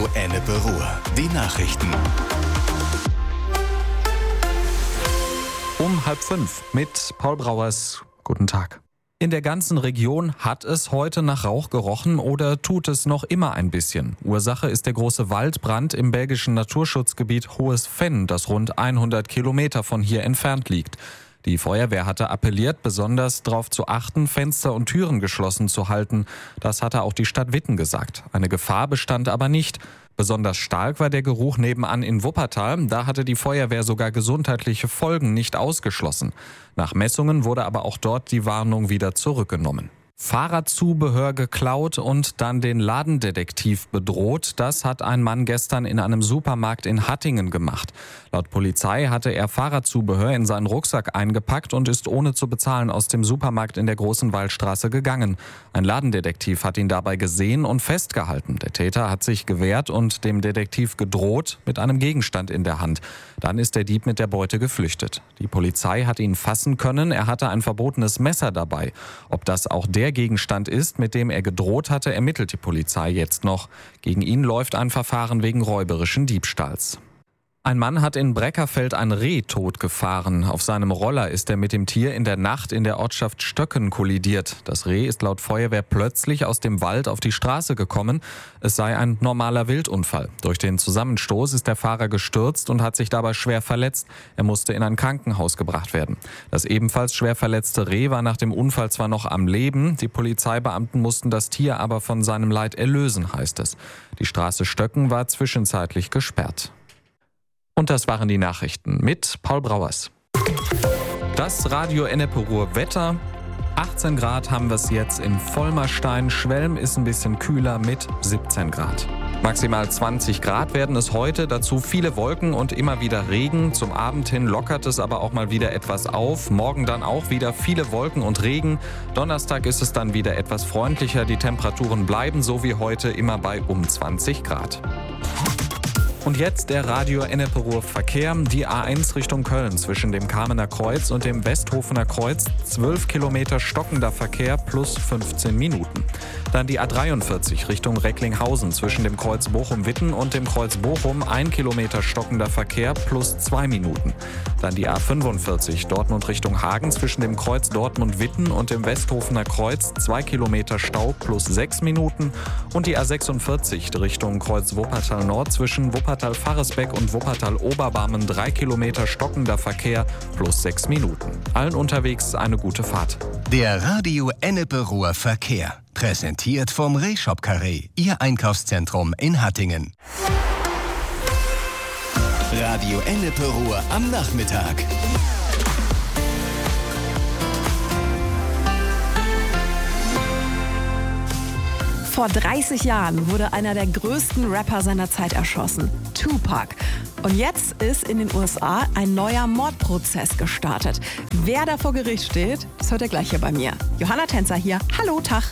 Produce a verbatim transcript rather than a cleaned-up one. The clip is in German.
Radio Ennepe Ruhr. Die Nachrichten. Um halb fünf mit Paul Brauers. Guten Tag. In der ganzen Region hat es heute nach Rauch gerochen oder tut es noch immer ein bisschen. Ursache ist der große Waldbrand im belgischen Naturschutzgebiet Hohes Venn, das rund hundert Kilometer von hier entfernt liegt. Die Feuerwehr hatte appelliert, besonders darauf zu achten, Fenster und Türen geschlossen zu halten. Das hatte auch die Stadt Witten gesagt. Eine Gefahr bestand aber nicht. Besonders stark war der Geruch nebenan in Wuppertal. Da hatte die Feuerwehr sogar gesundheitliche Folgen nicht ausgeschlossen. Nach Messungen wurde aber auch dort die Warnung wieder zurückgenommen. Fahrradzubehör geklaut und dann den Ladendetektiv bedroht. Das hat ein Mann gestern in einem Supermarkt in Hattingen gemacht. Laut Polizei hatte er Fahrradzubehör in seinen Rucksack eingepackt und ist ohne zu bezahlen aus dem Supermarkt in der Großen Waldstraße gegangen. Ein Ladendetektiv hat ihn dabei gesehen und festgehalten. Der Täter hat sich gewehrt und dem Detektiv gedroht mit einem Gegenstand in der Hand. Dann ist der Dieb mit der Beute geflüchtet. Die Polizei hat ihn fassen können. Er hatte ein verbotenes Messer dabei. Ob das auch der Gegenstand ist, mit dem er gedroht hatte, ermittelt die Polizei jetzt noch. Gegen ihn läuft ein Verfahren wegen räuberischen Diebstahls. Ein Mann hat in Breckerfeld ein Reh totgefahren. Auf seinem Roller ist er mit dem Tier in der Nacht in der Ortschaft Stöcken kollidiert. Das Reh ist laut Feuerwehr plötzlich aus dem Wald auf die Straße gekommen. Es sei ein normaler Wildunfall. Durch den Zusammenstoß ist der Fahrer gestürzt und hat sich dabei schwer verletzt. Er musste in ein Krankenhaus gebracht werden. Das ebenfalls schwer verletzte Reh war nach dem Unfall zwar noch am Leben, die Polizeibeamten mussten das Tier aber von seinem Leid erlösen, heißt es. Die Straße Stöcken war zwischenzeitlich gesperrt. Und das waren die Nachrichten mit Paul Brauers. Das Radio Ennepe Ruhr Wetter. achtzehn Grad haben wir es jetzt in Vollmerstein. Schwelm ist ein bisschen kühler mit siebzehn Grad. Maximal zwanzig Grad werden es heute, dazu viele Wolken und immer wieder Regen. Zum Abend hin lockert es aber auch mal wieder etwas auf. Morgen dann auch wieder viele Wolken und Regen. Donnerstag ist es dann wieder etwas freundlicher. Die Temperaturen bleiben so wie heute immer bei um zwanzig Grad. Und jetzt der Radio Ennepe Ruhr Verkehr. Die A eins Richtung Köln zwischen dem Kamener Kreuz und dem Westhofener Kreuz. zwölf Kilometer stockender Verkehr plus fünfzehn Minuten. Dann die A dreiundvierzig Richtung Recklinghausen zwischen dem Kreuz Bochum-Witten und dem Kreuz Bochum. ein Kilometer stockender Verkehr plus zwei Minuten. Dann die A fünfundvierzig Dortmund Richtung Hagen zwischen dem Kreuz Dortmund-Witten und dem Westhofener Kreuz. zwei Kilometer Stau plus sechs Minuten. Und die A sechsundvierzig Richtung Kreuz Wuppertal Nord zwischen Wuppertal-Faresbeck und Wuppertal-Oberbarmen. drei Kilometer stockender Verkehr plus sechs Minuten. Allen unterwegs eine gute Fahrt. Der Radio Ennepe Ruhr Verkehr. Präsentiert vom Rehshop Carré, Ihr Einkaufszentrum in Hattingen. Radio Ennepe Ruhr am Nachmittag. Vor dreißig Jahren wurde einer der größten Rapper seiner Zeit erschossen, Tupac. Und jetzt ist in den U S A ein neuer Mordprozess gestartet. Wer da vor Gericht steht, das hört ihr gleich hier bei mir. Johanna Tänzer hier. Hallo, Tag.